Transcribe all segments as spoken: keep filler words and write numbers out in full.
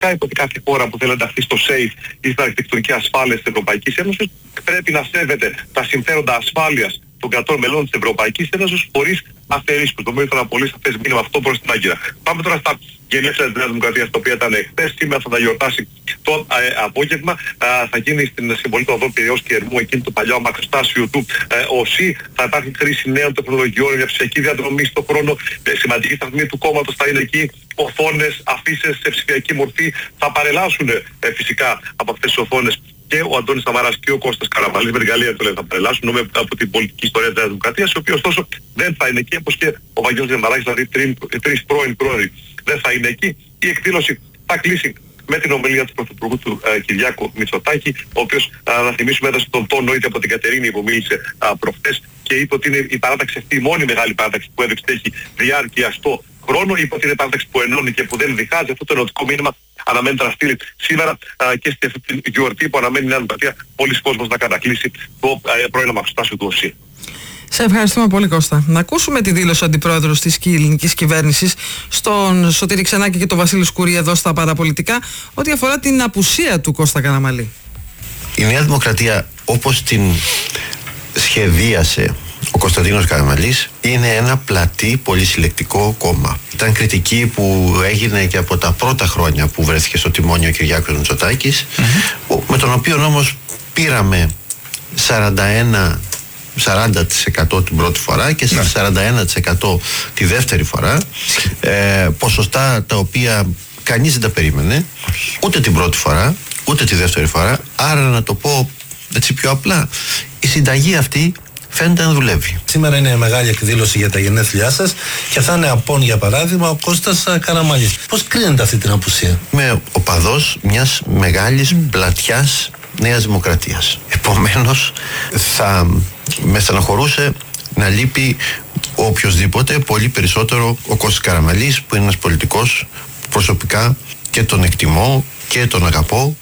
είπε ότι κάθε χώρα που θέλει να ενταχθεί στο ΣΕΙΦ ή στην αρχιτεκτονική ασφάλεια της Ευρωπαϊκής Ένωσης πρέπει να σέβεται τα συμφέροντα ασφάλειας των κρατών μελών της Ευρωπαϊκής Ένωσης χωρίς αφαιρέσκους. Το οποίο ήταν ένα πολύ σαφές μήνυμα αυτό προς την Άγκυρα. Πάμε τώρα στα γενέθλια της Νέας Δημοκρατίας, τα οποία ήταν χθες. Σήμερα θα τα γιορτάσει το ε, απόγευμα. Ε, θα γίνει στην συμβολή των οδών Πειραιώς και Ερμού, εκείνη το παλιό αμαξοστάσιο του ε, ΟΣΥ. Θα υπάρχει χρήση νέων τεχνολογιών για ψηφιακή διαδρομή στον χρόνο. Ε, σημαντική σταθμή του κόμματος θα είναι εκεί. Οθόνες, αφήσεις σε ψηφιακή μορφή θα παρελάσουν ε, φυσικά από αυτές τις οθόνες και ο Αντώνης Σαμαράς και ο Κώστας Καραμανλής. Με την Γαλλία το λένε θα παρελάσουν νόμια από την πολιτική ιστορία της Νέας Δημοκρατίας, η οποία ωστόσο δεν θα είναι εκεί, όπως και ο Βαγγέλης Διαμαράκης, δηλαδή τρεις πρώην πρόεδροι δεν θα είναι εκεί. Η εκδήλωση θα κλείσει με την ομιλία του Πρωθυπουργού του ε, Κυριάκου Μητσοτάκη, ο οποίος, ε, να θυμίσουμε, έδωσε τον τόνο είτε από την Κατερίνη που μίλησε ε, προχθές και είπε ότι είναι η παράταξη αυτή, η μόνη μεγάλη παράταξη που έδειξε ότι έχει διάρκεια στο χρόνο. Είπε ότι είναι παράταξη που ενώνει και που δεν διχάζει. Αυτό το ενωτικό μήνυμα αναμένεται να στείλει σήμερα α, και στη αυτή την γιορτή που αναμένει η Νέα Δημοκρατία πολλοί κόσμος να κατακλείσει το ε, πρώην αμαξοστάσιο του ΟΣΥ. Σε ευχαριστούμε πολύ, Κώστα. Να ακούσουμε τη δήλωση αντιπρόεδρος της ελληνικής κυβέρνησης, στον Σωτήρη Ξενάκη και τον Βασίλη Σκουρί εδώ στα παραπολιτικά, ό,τι αφορά την απουσία του Κώστα Καραμανλή. Η Νέα Δημοκρατία, όπως την σχεδίασε ο Κωνσταντίνος Καραμανλής, είναι ένα πλατή πολυσυλλεκτικό κόμμα. Ήταν κριτική που έγινε και από τα πρώτα χρόνια που βρέθηκε στο τιμόνι ο Κυριάκος Μητσοτάκης, mm-hmm. με τον οποίο όμως πήραμε σαράντα ένα σαράντα τοις εκατό την πρώτη φορά και ναι. σαράντα ένα τοις εκατό τη δεύτερη φορά, ε, ποσοστά τα οποία κανείς δεν τα περίμενε ούτε την πρώτη φορά ούτε τη δεύτερη φορά. Άρα, να το πω έτσι πιο απλά, η συνταγή αυτή φαίνεται να δουλεύει. Σήμερα είναι μεγάλη εκδήλωση για τα γενέθλιά σας και θα είναι απόν, για παράδειγμα, ο Κώστας Καραμανλής. Πώς κρίνεται αυτή την απουσία? Είμαι οπαδός μιας μεγάλης πλατιάς Νέας Δημοκρατίας. Επομένως, θα με στεναχωρούσε να λείπει ο οποιοσδήποτε, πολύ περισσότερο ο Κώστας Καραμανλής, που είναι ένας πολιτικός που προσωπικά και τον εκτιμώ και τον αγαπώ.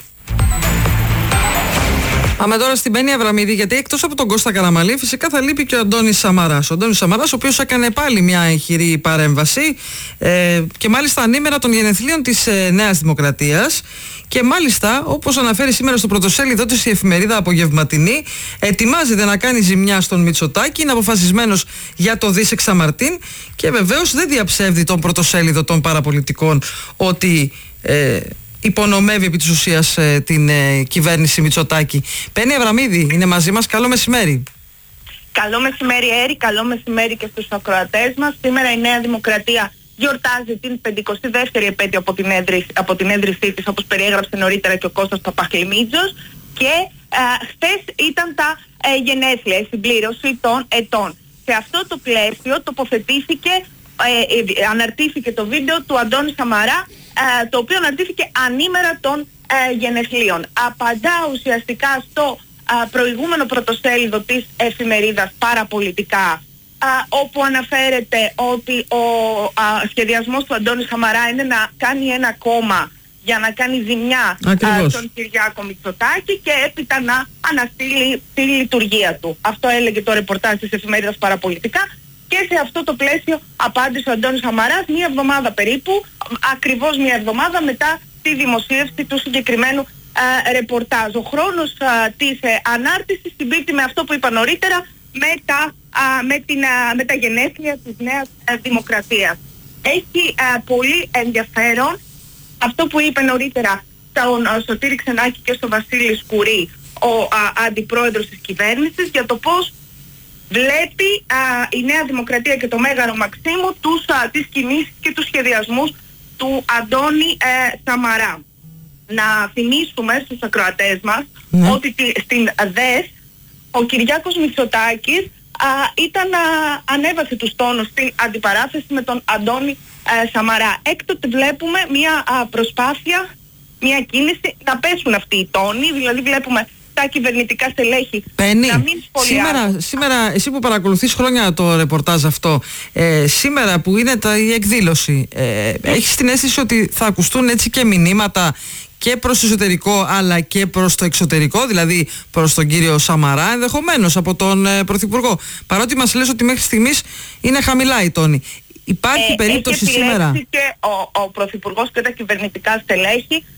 Πάμε τώρα στην Μπέννη Αβραμίδη, γιατί εκτός από τον Κώστα Καραμανλή φυσικά θα λείπει και ο Αντώνης Σαμαράς. Ο Αντώνης Σαμαράς, ο οποίος έκανε πάλι μια ηχηρή παρέμβαση ε, και μάλιστα ανήμερα των γενεθλίων της ε, Νέας Δημοκρατίας. Και μάλιστα, όπως αναφέρει σήμερα στο πρωτοσέλιδο της η εφημερίδα Απογευματινή, ετοιμάζεται να κάνει ζημιά στον Μητσοτάκη, είναι αποφασισμένος για το δις εξαμαρτίν και βεβαίως δεν διαψεύδει τον πρωτοσέλιδο των παραπολιτικών ότι ε, υπονομεύει επί της ουσίας ε, την ε, κυβέρνηση Μητσοτάκη. Μπέννη Αβραμίδη είναι μαζί μας. Καλό μεσημέρι. Καλό μεσημέρι, Έρη. Καλό μεσημέρι και στους ακροατές μας. Σήμερα η Νέα Δημοκρατία γιορτάζει την πενηκοστή δεύτερη επέτειο από την, έδρυση, από την έδρυσή της, όπως περιέγραψε νωρίτερα και ο Κώστας Παπαχλημίτζος, και ε, χθες ήταν τα ε, γενέθλια, η συμπλήρωση των ετών. Σε αυτό το πλαίσιο τοποθετήθηκε, ε, ε, αναρτήθηκε το βίντεο του Αντώνη Σαμαρά, ε, το οποίο αναρτήθηκε ανήμερα των ε, γενεθλίων. Απαντά ουσιαστικά στο ε, προηγούμενο πρωτοσέλιδο της εφημερίδας Παραπολιτικά, Uh, όπου αναφέρεται ότι ο uh, σχεδιασμός του Αντώνη Σαμαρά είναι να κάνει ένα κόμμα για να κάνει ζημιά uh, στον Κυριάκο Μητσοτάκη και έπειτα να αναστείλει τη λειτουργία του. Αυτό έλεγε το ρεπορτάζ της εφημερίδας Παραπολιτικά και σε αυτό το πλαίσιο απάντησε ο Αντώνης Σαμαράς μία εβδομάδα περίπου, ακριβώς μία εβδομάδα μετά τη δημοσίευση του συγκεκριμένου uh, ρεπορτάζ. Ο χρόνος uh, της uh, ανάρτησης συμπίπτει με αυτό που είπα νωρίτερα, με τα, α, με, την, α, με τα γενέθλια της Νέας α, Δημοκρατίας. Έχει α, πολύ ενδιαφέρον αυτό που είπε νωρίτερα στον Σωτήρη Ξενάκη και στον Βασίλη Σκουρί, ο α, αντιπρόεδρος της κυβέρνησης, για το πώς βλέπει α, η Νέα Δημοκρατία και το Μέγαρο Μαξίμου τους, α, τις κινήσεις και τους σχεδιασμούς του Αντώνη ε, Σαμαρά. Να θυμίσουμε στους ακροατές μας ναι. ότι τη, στην ΔΕΣ ο Κυριάκος Μητσοτάκης α, ήταν, α, ανέβασε τους τόνους στην αντιπαράθεση με τον Αντώνη α, Σαμαρά. Έκτοτε βλέπουμε μια α, προσπάθεια, μια κίνηση να πέσουν αυτοί οι τόνοι, δηλαδή βλέπουμε τα κυβερνητικά στελέχη Μπέννη, να μην σχολιάζουν. Σήμερα, σήμερα, εσύ που παρακολουθείς χρόνια το ρεπορτάζ αυτό, ε, σήμερα που είναι τα, η εκδήλωση, ε, έχεις την αίσθηση ότι θα ακουστούν έτσι και μηνύματα και προς το εσωτερικό αλλά και προς το εξωτερικό, δηλαδή προς τον κύριο Σαμαρά, ενδεχομένως από τον ε, Πρωθυπουργό, παρότι μας λες ότι μέχρι στιγμής είναι χαμηλά η τόνη? Υπάρχει ε, περίπτωση έχει σήμερα. και ο, ο Πρωθυπουργός και τα κυβερνητικά στελέχη